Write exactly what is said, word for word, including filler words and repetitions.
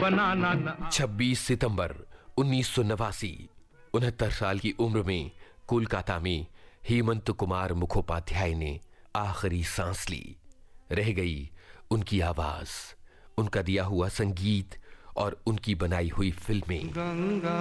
बनाना न। छब्बीस सितंबर उन्नीस सौ नवासी, उनहत्तर साल की उम्र में कोलकाता में हेमंत कुमार मुखोपाध्याय ने आखिरी सांस ली। रह गई उनकी आवाज, उनका दिया हुआ संगीत और उनकी बनाई हुई फिल्में। गंगा